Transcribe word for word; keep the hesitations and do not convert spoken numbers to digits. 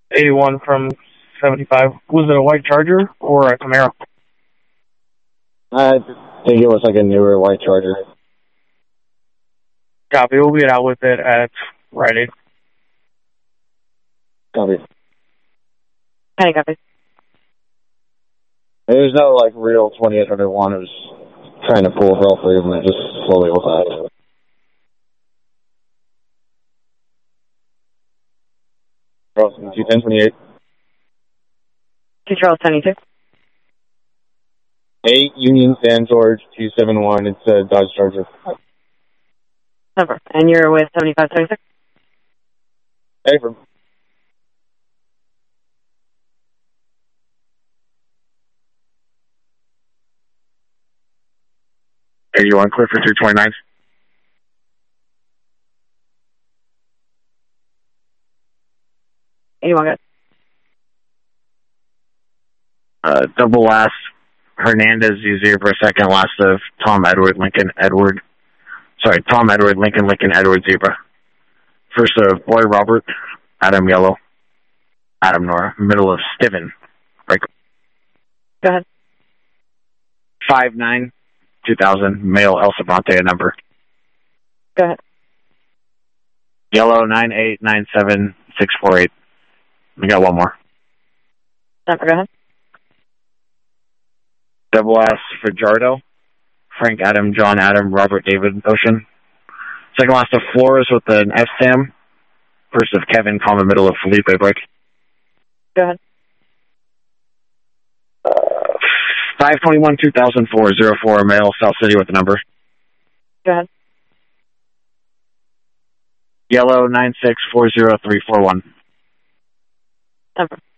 eighty-one from seventy-five. Was it a white Charger or a Camaro? I think it was like a newer white Charger. Copy. We'll get out with it at Rite Aid. Copy. Hey, copy. There's no like real twenty-eight hundred one. It was trying to pull for all three of them. It just slowly went by. Charleston two ten twenty-eight. Two Charles seventy-two. eight Union San George two seven one. It's a Dodge Charger. Number. And you're with seventy-five seventy-six? Hey, from. eighty-one clear for two twenty-nine. eighty-one, good. Uh, double last Hernandez, use here for a second. Last of Tom Edward, Lincoln Edward. Sorry, Tom Edward, Lincoln, Lincoln Edward, Zebra. First of Boy Robert, Adam Yellow, Adam Nora. Middle of Stiven. Right. Go ahead. five nine two thousand, male El Sabante, a number. Go ahead. Yellow nine eight nine seven six four eight. We got one more. Number, go ahead. Double S for Jardo. Frank Adam, John Adam, Robert David Ocean. Second last of Flores with an F Sam. First of Kevin, comma middle of Felipe Break. Go ahead. Uh, five twenty-one two thousand four zero four, male, South City with the number. Go ahead. Yellow nine six four zero three four one. Number.